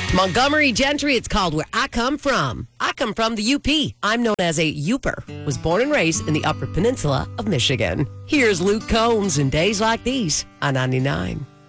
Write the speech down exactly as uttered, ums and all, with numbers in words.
Montgomery Gentry, it's called Where I Come From. I come from the U P. I'm known as a Youper. Was born and raised in the Upper Peninsula of Michigan. Here's Luke Combs in Days Like These on ninety-nine.